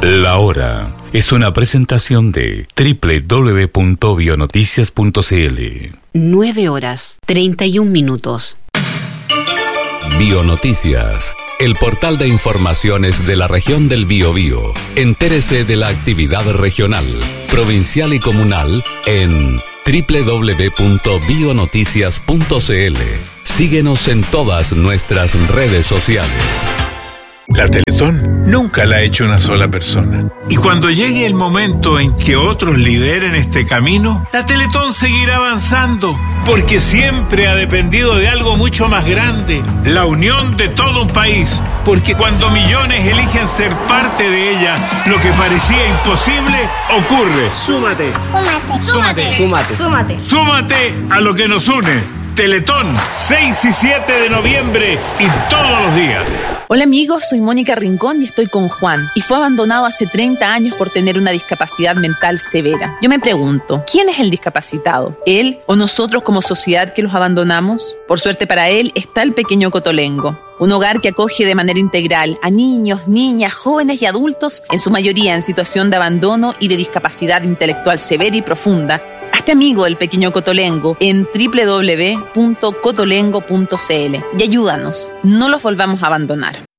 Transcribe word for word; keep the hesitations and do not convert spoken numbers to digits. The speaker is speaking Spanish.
La Hora es una presentación de doble u doble u doble u punto bionoticias punto c l. nueve horas, treinta y un minutos. Bionoticias, el portal de informaciones de la región del Biobío. Entérese de la actividad regional, provincial y comunal en doble u doble u doble u punto bionoticias punto c l. Síguenos en todas nuestras redes sociales. La Teletón nunca la ha hecho una sola persona. Y cuando llegue el momento en que otros lideren este camino, la Teletón seguirá avanzando, porque siempre ha dependido de algo mucho más grande, la unión de todo un país. Porque cuando millones eligen ser parte de ella, lo que parecía imposible ocurre. Súmate. Súmate. Súmate. Súmate. Súmate. Súmate a lo que nos une. Teletón, seis y siete de noviembre y todos los días. Hola amigos, soy Mónica Rincón y estoy con Juan. Y fue abandonado hace treinta años por tener una discapacidad mental severa. Yo me pregunto, ¿quién es el discapacitado? ¿Él o nosotros como sociedad que los abandonamos? Por suerte para él está el pequeño Cotolengo. Un hogar que acoge de manera integral a niños, niñas, jóvenes y adultos, en su mayoría en situación de abandono y de discapacidad intelectual severa y profunda. Hazte amigo del pequeño Cotolengo en doble u doble u doble u punto cotolengo punto c l y ayúdanos, no los volvamos a abandonar.